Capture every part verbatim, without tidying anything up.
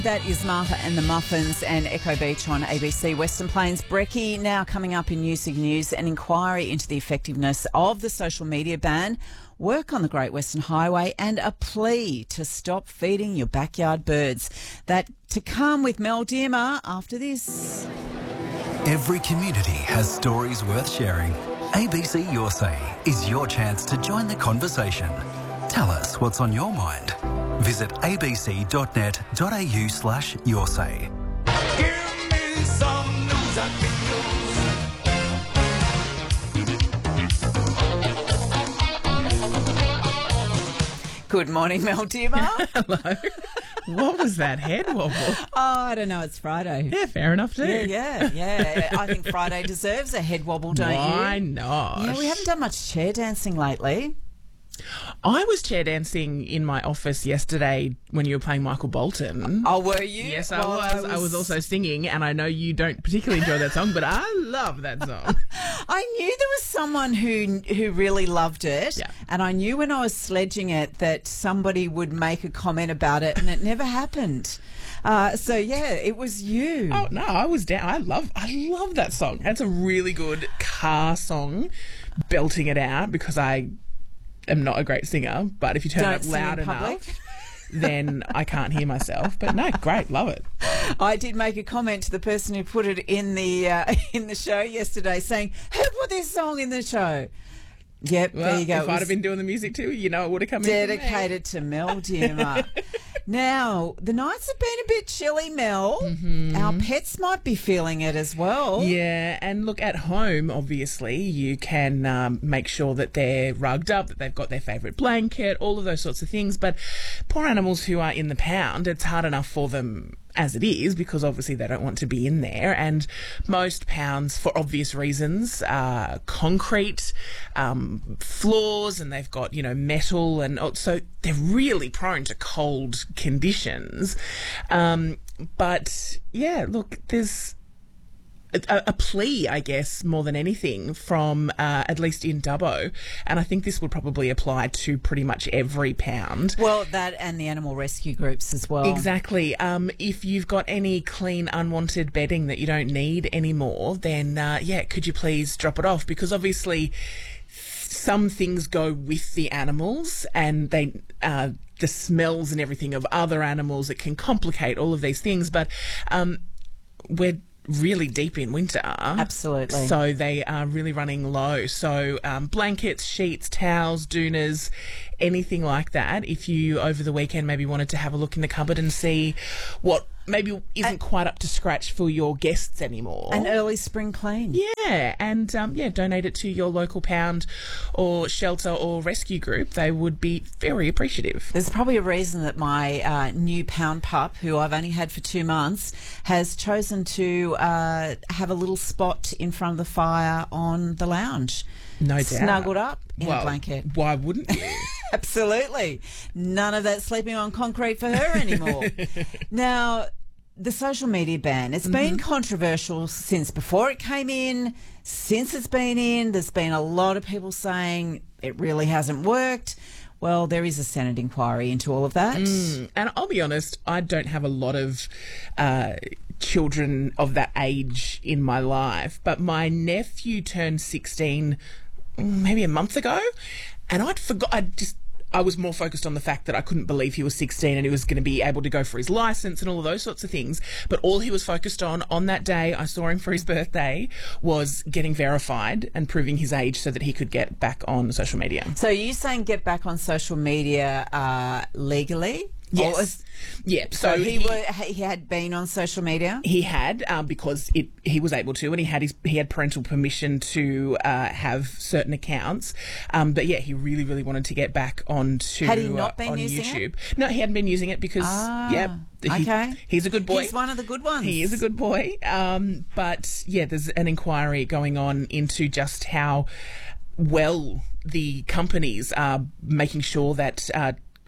That is Martha and the Muffins and Echo Beach on A B C Western Plains. Brekkie, now coming up in Newsy News, an inquiry into the effectiveness of the social media ban, work on the Great Western Highway and a plea to stop feeding your backyard birds. That to come with Mel Dearmer after this. Every community has stories worth sharing. A B C Your Say is your chance to join the conversation. Tell us what's on your mind. Visit abc.net.au slash your say. Give me some news I can use. Good morning, Mel Dearmer. Hello. What was that head wobble? Oh, I don't know. It's Friday. Yeah, fair enough too. Yeah, yeah, yeah. I think Friday deserves a head wobble, don't Why you? not? Yeah, we haven't done much chair dancing lately. I was chair dancing in my office yesterday when you were playing Michael Bolton. Oh, were you? Yes, I, Well, was. I was. I was also singing, and I know you don't particularly enjoy that song, but I love that song. I knew there was someone who who really loved it, Yeah. and I knew when I was sledging it that somebody would make a comment about it, and it never happened. Uh, so yeah, it was you. Oh no, I was down. I love, I love that song. That's a really good car song, belting it out because I am not a great singer. But if you turn Don't it up sing loud in public. enough, then I can't hear myself. But no, great, love it. I did make a comment to the person who put it in the uh, in the show yesterday, saying, "Who put this song in the show?" Yep, Well, there you go. if It I'd was have been doing the music too, you know, it would have come in. dedicated to Mel Dearmer. Now, the nights have been a bit chilly, Mel. Mm-hmm. Our pets might be feeling it as well. Yeah, and look, at home, obviously, you can um, make sure that they're rugged up, that they've got their favourite blanket, all of those sorts of things. But poor animals who are in the pound, it's hard enough for them as it is because obviously they don't want to be in there. And most pounds, for obvious reasons, are concrete um, floors, and they've got, you know, metal, and so they're really prone to cold conditions. Um, but yeah, look, there's A, a plea, I guess, more than anything, from uh, at least in Dubbo, and I think this would probably apply to pretty much every pound. Well, that and the animal rescue groups as well. Exactly. Um, if you've got any clean, unwanted bedding that you don't need anymore, then uh, yeah, could you please drop it off? Because obviously, some things go with the animals, and they uh, the smells and everything of other animals. It can complicate all of these things, but um, we're really deep in winter. Absolutely. So they are really running low. So um, blankets, sheets, towels, doonas, anything like that. If you, over the weekend, maybe wanted to have a look in the cupboard and see what maybe isn't And- quite up to scratch for your guests anymore. An early spring clean. Yeah, and um, yeah, donate it to your local pound or shelter or rescue group. They would be very appreciative. There's probably a reason that my uh, new pound pup, who I've only had for two months, has chosen to uh, have a little spot in front of the fire on the lounge. No doubt. Snuggled up in well, a blanket. Why wouldn't you? Absolutely. None of that sleeping on concrete for her anymore. Now, the social media ban, it's been controversial since before it came in, since it's been in. There's been a lot of people saying it really hasn't worked. Well, there is a Senate inquiry into all of that. Mm, and I'll be honest, I don't have a lot of uh, children of that age in my life, but my nephew turned sixteen maybe a month ago, and I'd forgot. I just I was more focused on the fact that I couldn't believe he was sixteen and he was going to be able to go for his license and all of those sorts of things. But all he was focused on on that day, I saw him for his birthday, was getting verified and proving his age so that he could get back on social media. So are you saying get back on social media uh, legally? Yes. Or is- Yeah. So, So, he, he, were, he had been on social media? he had um, because it he was able to, and he had his he had parental permission to uh, have certain accounts. Um, but yeah, he really really wanted to get back onto Had he not uh, been on using YouTube. it? No, he hadn't been using it because Ah, yeah, he- okay. he's a good boy. He's one of the good ones. He is a good boy. Um, but yeah, there's an inquiry going on into just how well the companies are making sure that uh,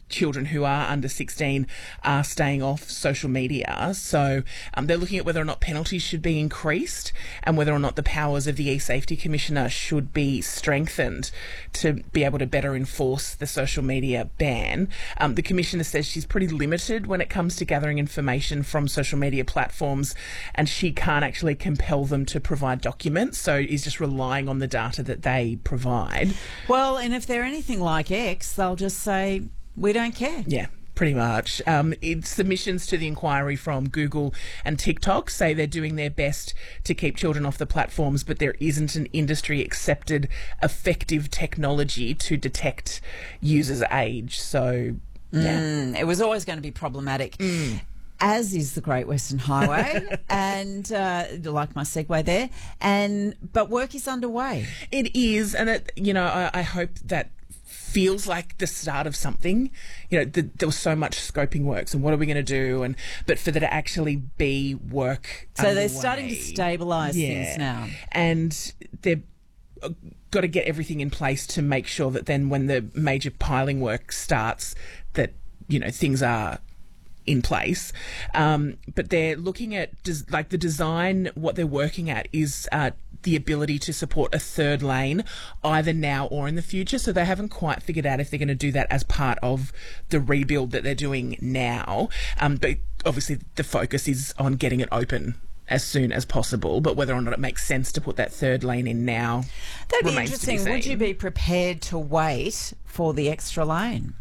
children who are under sixteen are staying off social media. So um, they're looking at whether or not penalties should be increased and whether or not the powers of the e-safety commissioner should be strengthened to be able to better enforce the social media ban. Um, the commissioner says she's pretty limited when it comes to gathering information from social media platforms, and she can't actually compel them to provide documents, so is just relying on the data that they provide. Well, and if they're anything like X, they'll just say, we don't care. Yeah, pretty much. Um, it, submissions to the inquiry from Google and TikTok say they're doing their best to keep children off the platforms, but there isn't an industry-accepted effective technology to detect users' age. So, yeah. Mm, it was always going to be problematic. Mm. As is the Great Western Highway, and uh, like my segue there, and but work is underway. It is, and it, you know, I, I hope that feels like the start of something. You know, the, there was so much scoping works and what are we going to do, and but for there to actually be work so underway, they're starting to stabilise yeah. things now, and they've got to get everything in place to make sure that then when the major piling work starts, that, you know, things are in place. Um, but they're looking at des- like the design. What they're working at is uh, the ability to support a third lane either now or in the future. So they haven't quite figured out if they're going to do that as part of the rebuild that they're doing now. Um, but obviously the focus is on getting it open as soon as possible, but whether or not it makes sense to put that third lane in now that'd be remains interesting. To be Would seen. you be prepared to wait for the extra lane?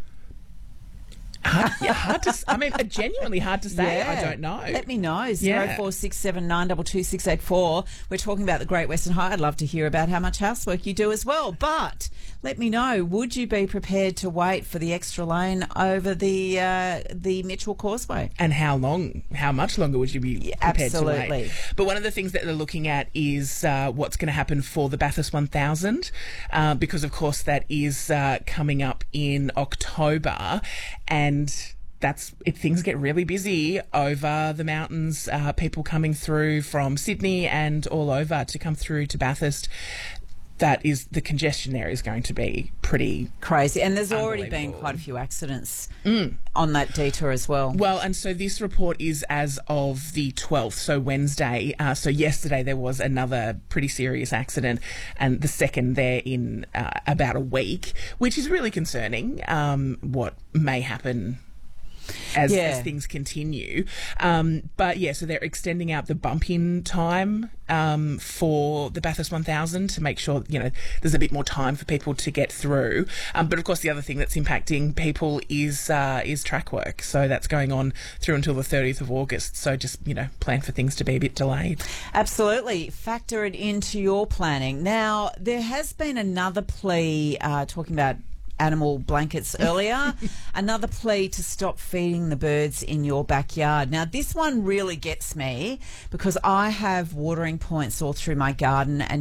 Hard, yeah, hard to. s- I mean, uh, genuinely hard to say. Yeah. I don't know. Let me know. Yeah. Zero four six seven nine two two six eight four. We're talking about the Great Western Highway. I'd love to hear about how much housework you do as well. But let me know. Would you be prepared to wait for the extra lane over the uh, the Mitchell Causeway? And how long? How much longer would you be Yeah, prepared to absolutely. wait? But one of the things that they're looking at is uh, what's going to happen for the Bathurst one thousand, uh, because of course that is uh, coming up in October, and that's if things get really busy over the mountains, uh, people coming through from Sydney and all over to come through to Bathurst. That is, the congestion there is going to be pretty Crazy. And there's already been Unbelievable. quite a few accidents on that detour as well. Well, and so this report is as of the twelfth, so Wednesday. Uh, so yesterday there was another pretty serious accident, and the second there in uh, about a week, which is really concerning, um, what may happen as, Yeah. as things continue. Um, but yeah, so they're extending out the bump-in time um, for the Bathurst one thousand to make sure, you know, there's a bit more time for people to get through. Um, but of course, the other thing that's impacting people is uh, is track work. So that's going on through until the thirtieth of August. So just, you know, plan for things to be a bit delayed. Absolutely. Factor it into your planning. Now, there has been another plea uh, talking about animal blankets earlier, another plea to stop feeding the birds in your backyard. Now, this one really gets me because I have watering points all through my garden, and